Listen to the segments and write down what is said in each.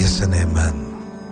Yes and amen.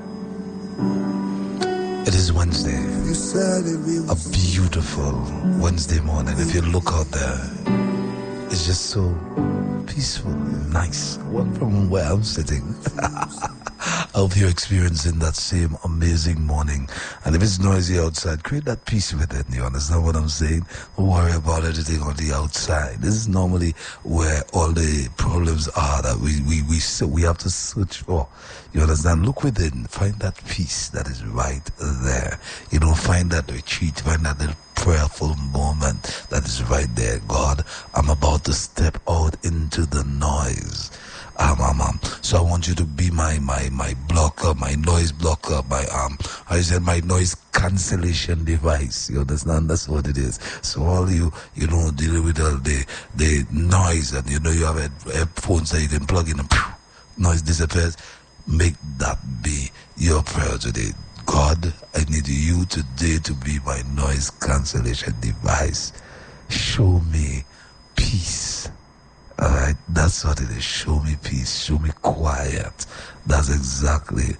It is Wednesday. A beautiful Wednesday morning. If you look out there, it's just so peaceful and nice. Well, from where I'm sitting. I hope you're experiencing that same amazing morning. And if it's noisy outside, create that peace within. You understand what I'm saying? Don't worry about anything on the outside. This is normally where all the problems are that we have to search for. You understand? Look within. Find that peace that is right there. You know, find that retreat. Find that little prayerful moment that is right there. God, I'm about to step out into the noise. So I want you to be my blocker, my noise blocker, my noise cancellation device. You understand? That's what it is. So all you dealing with all the noise, and you have headphones that you can plug in and noise disappears. Make that be your prayer today. God, I need you today to be my noise cancellation device. Show me peace. Alright, that's what it is. Show me peace. Show me quiet. That's exactly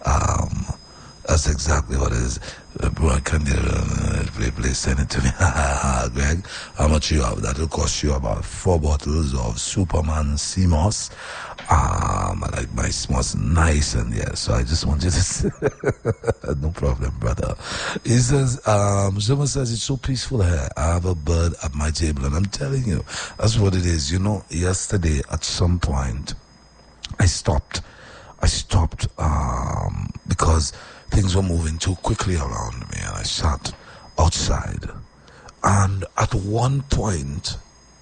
what it is. Bro, I can't play, send it to me. Greg, how much you have? That'll cost you about 4 bottles of Superman CMOS. I like my CMOS nice, and yeah, so I just want you to no problem, brother. He says, someone says it's so peaceful here. I have a bird at my table, and I'm telling you, that's what it is. Yesterday at some point, I stopped because things were moving too quickly around me, and I sat outside. And at one point,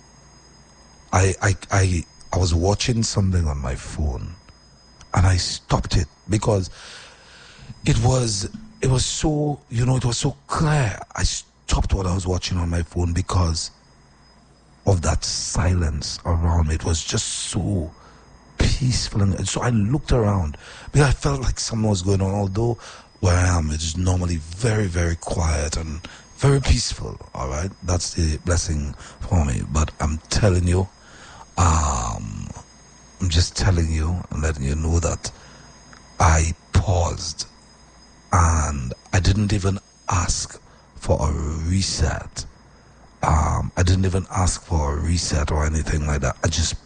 I was watching something on my phone, and I stopped it because it was so, it was so clear. I stopped what I was watching on my phone because of that silence around me. It was just so peaceful, and so I looked around because I felt like something was going on, although where I am, it is normally very, very quiet and very peaceful. All right, that's the blessing for me. But I'm telling you, I'm just telling you and letting you know that I paused and I didn't even ask for a reset. I didn't even ask for a reset or anything like that. I just